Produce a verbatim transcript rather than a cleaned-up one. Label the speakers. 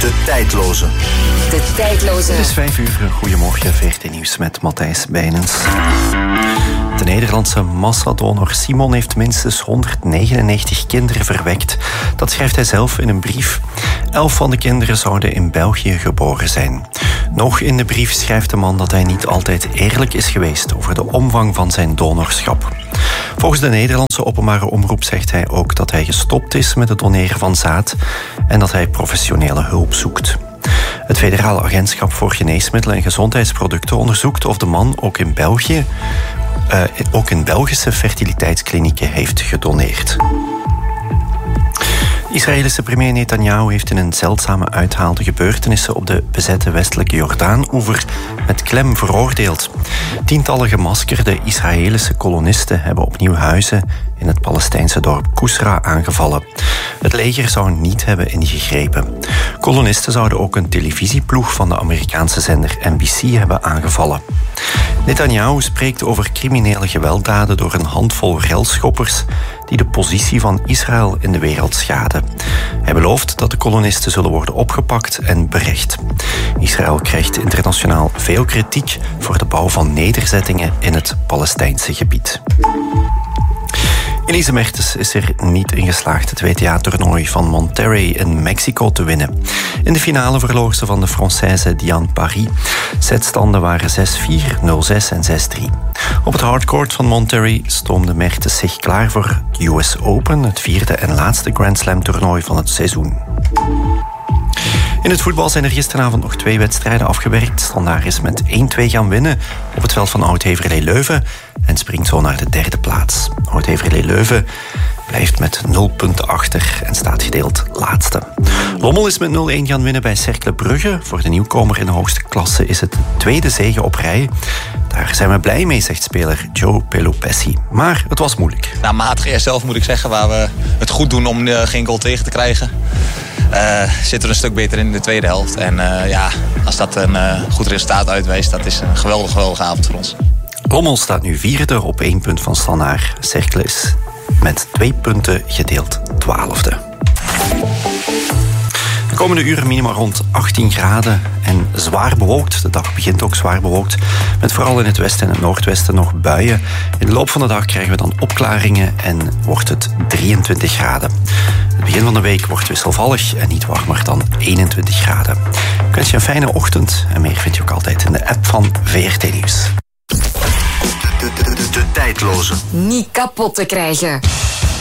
Speaker 1: De tijdloze.
Speaker 2: De tijdloze.
Speaker 3: Het is vijf uur. Goedemorgen, V R T Nieuws met Matthijs Bijnens. De Nederlandse massadonor Simon heeft minstens honderdnegenennegentig kinderen verwekt. Dat schrijft hij zelf in een brief. Elf van de kinderen zouden in België geboren zijn. Nog in de brief schrijft de man dat hij niet altijd eerlijk is geweest over de omvang van zijn donorschap. Volgens de Nederlandse openbare omroep zegt hij ook dat hij gestopt is met het doneren van zaad en dat hij professionele hulp zoekt. Het Federale Agentschap voor Geneesmiddelen en Gezondheidsproducten onderzoekt of de man ook in België, uh, ook in Belgische fertiliteitsklinieken heeft gedoneerd. De Israëlische premier Netanyahu heeft in een zeldzame uithaal de gebeurtenissen op de bezette westelijke Jordaan-oever met klem veroordeeld. Tientallen gemaskerde Israëlische kolonisten hebben opnieuw huizen in het Palestijnse dorp Kusra aangevallen. Het leger zou niet hebben ingegrepen. Kolonisten zouden ook een televisieploeg van de Amerikaanse zender N B C hebben aangevallen. Netanyahu spreekt over criminele gewelddaden door een handvol relschoppers die de positie van Israël in de wereld schaden. Hij belooft dat de kolonisten zullen worden opgepakt en berecht. Israël krijgt internationaal veel kritiek voor de bouw van nederzettingen in het Palestijnse gebied. Elise Mertens is er niet in geslaagd het W T A-toernooi van Monterrey in Mexico te winnen. In de finale verloor ze van de Française Diane Paris. Setstanden waren zes vier, nul zes en zes drie. Op het hardcourt van Monterrey stoomde Mertens zich klaar voor het U S Open, het vierde en laatste Grand Slam-toernooi van het seizoen. In het voetbal zijn er gisteravond nog twee wedstrijden afgewerkt. Standaard is met één twee gaan winnen op het veld van Oud-Heverlee Leuven en springt zo naar de derde plaats. Oud-Heverlee Leuven blijft met nul punten achter en staat gedeeld laatste. Lommel is met nul een gaan winnen bij Cercle Brugge. Voor de nieuwkomer in de hoogste klasse is het de tweede zege op rij. Daar zijn we blij mee, zegt speler Joe Pelopessi. Maar het was moeilijk.
Speaker 4: Nou, matig eerst zelf moet ik zeggen, waar we het goed doen om uh, geen goal tegen te krijgen. Uh, zitten we een stuk beter in de tweede helft. En uh, ja, als dat een uh, goed resultaat uitwijst, dat is een geweldig, geweldige avond voor ons.
Speaker 3: Lommel staat nu vierde op één punt van Standaard. Cercle is met twee punten gedeeld twaalfde. De komende uren minimaal rond achttien graden en zwaar bewolkt. De dag begint ook zwaar bewolkt, met vooral in het westen en het noordwesten nog buien. In de loop van de dag krijgen we dan opklaringen en wordt het drieëntwintig graden. Het begin van de week wordt wisselvallig en niet warmer dan eenentwintig graden. Ik wens je een fijne ochtend en meer vind je ook altijd in de app van V R T Nieuws.
Speaker 1: De, de, de, de tijdloze.
Speaker 2: Niet kapot te krijgen.